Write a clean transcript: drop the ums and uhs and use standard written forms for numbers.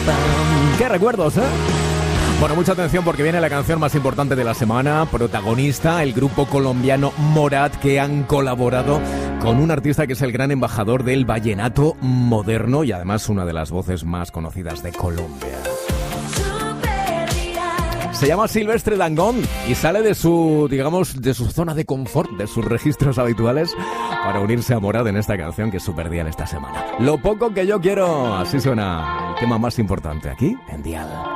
¡Qué recuerdos, eh! Bueno, mucha atención porque viene la canción más importante de la semana. Protagonista, el grupo colombiano Morat, que han colaborado con un artista que es el gran embajador del vallenato moderno y además una de las voces más conocidas de Colombia. Se llama Silvestre Dangond y sale de su, digamos, de su zona de confort, de sus registros habituales, para unirse a Morat en esta canción que es súper dial esta semana. Lo poco que yo quiero, así suena el tema más importante aquí en Dial.